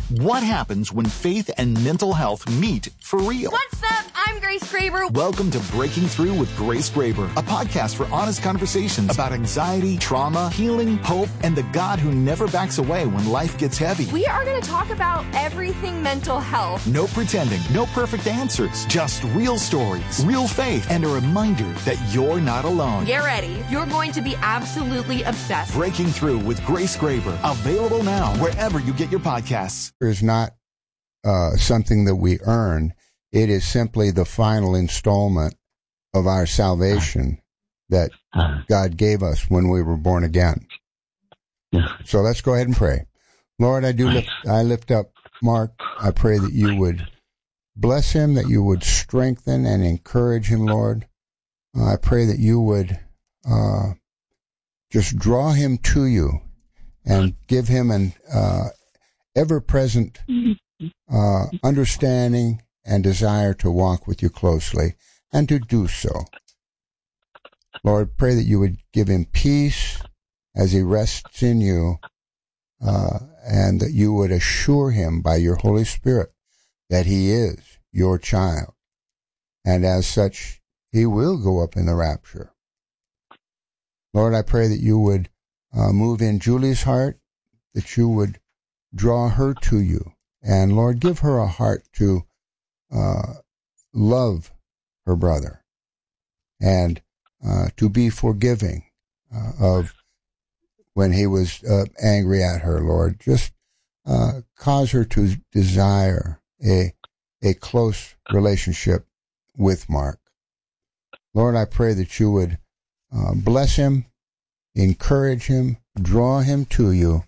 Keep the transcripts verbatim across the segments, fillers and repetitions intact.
What happens when faith and mental health meet for real? What's up? I'm Grace Graber. Welcome to Breaking Through with Grace Graber, a podcast for honest conversations about anxiety, trauma, healing, hope, and the God who never backs away when life gets heavy. We are going to talk about everything mental health. No pretending, no perfect answers, just real stories, real faith, and a reminder that you're not alone. Get ready. You're going to be absolutely obsessed. Breaking Through with Grace Graber, available now wherever you get your podcasts. Is not uh, something that we earn. It is simply the final installment of our salvation that God gave us when we were born again. So let's go ahead and pray. Lord, I do lift, I lift up Mark. I pray that you would bless him, that you would strengthen and encourage him, Lord. Uh, I pray that you would uh, just draw him to you and give him an uh, ever-present uh, understanding and desire to walk with you closely and to do so. Lord, pray that you would give him peace as he rests in you, uh, and that you would assure him by your Holy Spirit that he is your child. And as such, he will go up in the rapture. Lord, I pray that you would uh, move in Julie's heart, that you would draw her to you. And Lord, give her a heart to uh, love her brother and uh, to be forgiving uh, of when he was uh, angry at her, Lord. Just uh, cause her to desire a, a close relationship with Mark. Lord, I pray that you would uh, bless him, encourage him, draw him to you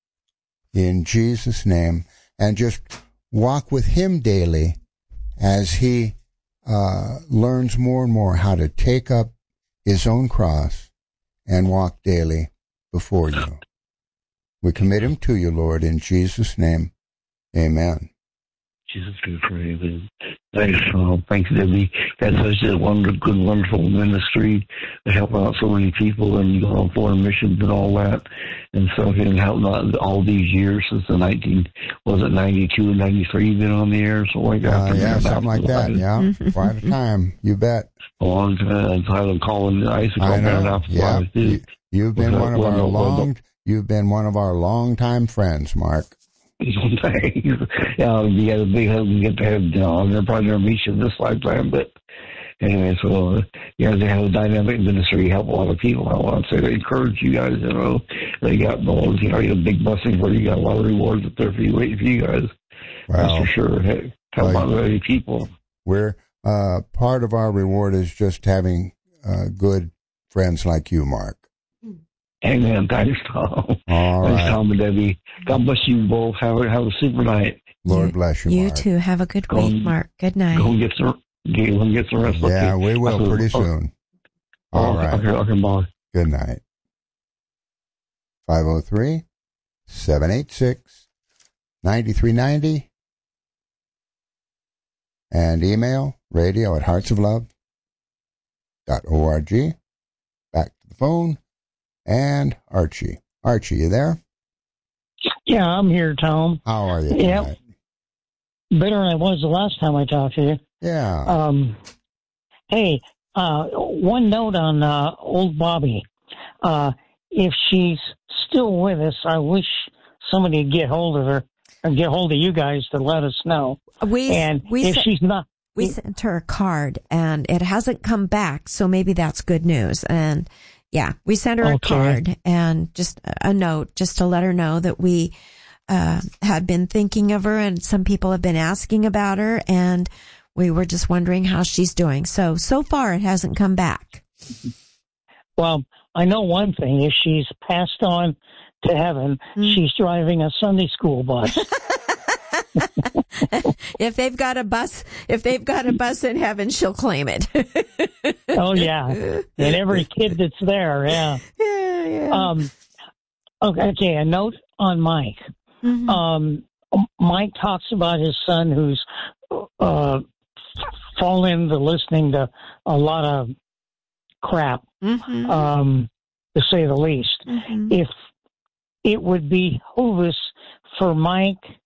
in Jesus' name, and just walk with him daily as he uh, learns more and more how to take up his own cross and walk daily before you. We commit him to you, Lord, in Jesus' name. Amen. Jesus, we pray. Thanks, Tom. Thanks, Debbie. That's such a wonderful, good, wonderful ministry to help out so many people and go on foreign missions and all that. And so, and help out all these years since the nineteen, was it ninety-two and ninety-three, been on the air, something like that. Uh, yeah, something like that. Yeah, quite a time. You bet. A long time. Tyler calling. I used to call that out for yeah. too. You, you've been one of our long. You've been one of our long-time friends, Mark. Thanks. Yeah, you got a big husband get to have, you know, they're probably never meet you in this lifetime, but anyway, so, uh, you guys have a dynamic ministry, you help a lot of people. I want to say to encourage you guys, you know, they got, you know, you got a big blessing for you, you got a lot of rewards up there for you, waiting for you guys. Well, that's for sure. Hey, help out many people. We're, uh, part of our reward is just having, uh, good friends like you, Mark. Amen. Thanks, Tom. All Thanks, right. Tom and Debbie. God bless you both. Have a, have a super night. Lord you, bless you, You Mark. too. Have a good Go week, and, Mark. Good night. Go and get some, go and get some rest. Yeah, okay. we will pretty soon. All oh, right. Okay, okay, bye. Good night. five oh three, seven eight six, nine three nine zero and email radio at hearts of love dot org. Back to the phone. And Archie. Archie, you there? Yeah, I'm here, Tom. How are you? Yep. Tonight? Better than I was the last time I talked to you. Yeah. Um, hey, uh, one note on uh, old Bobby. Uh, if she's still with us, I wish somebody would get hold of her or get hold of you guys to let us know. We, and we if se- she's not... We if, sent her a card, and it hasn't come back, so maybe that's good news. And... yeah, we sent her okay. a card and just a note just to let her know that we uh, had been thinking of her, and some people have been asking about her, and we were just wondering how she's doing. So, so far it hasn't come back. Well, I know one thing. If she's passed on to heaven, mm. she's driving a Sunday school bus. If they've got a bus, if they've got a bus in heaven, she'll claim it. Oh yeah, and every kid that's there, yeah. Yeah, yeah. Um, okay, okay. A note on Mike. Mm-hmm. Um, Mike talks about his son who's uh, fallen into listening to a lot of crap, mm-hmm. um, to say the least. Mm-hmm. If it would be behoove us for Mike